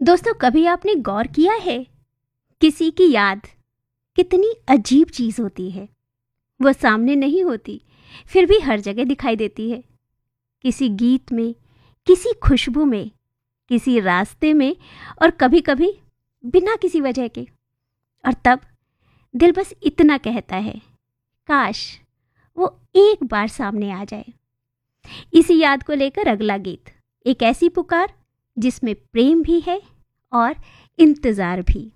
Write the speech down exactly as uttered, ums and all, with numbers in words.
दोस्तों, कभी आपने गौर किया है किसी की याद कितनी अजीब चीज होती है। वो सामने नहीं होती, फिर भी हर जगह दिखाई देती है। किसी गीत में, किसी खुशबू में, किसी रास्ते में, और कभी कभी बिना किसी वजह के। और तब दिल बस इतना कहता है, काश वो एक बार सामने आ जाए। इसी याद को लेकर अगला गीत, एक ऐसी पुकार जिसमें प्रेम भी है और इंतजार भी।